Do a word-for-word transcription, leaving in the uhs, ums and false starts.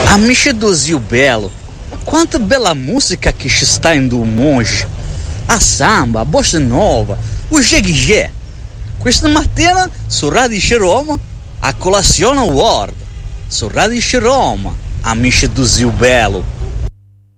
Amiche do Zio Belo, quanta bela música que está indo monge. A samba, a bossa nova, o jegue-jé. Questa mattina su Radio Roma a colazione World. Su Radio Roma, amici do Zio Belo.